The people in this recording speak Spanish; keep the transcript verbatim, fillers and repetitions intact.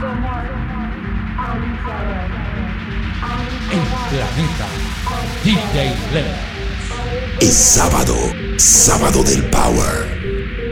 El planeta D J Lens. Es sábado, sábado del Power.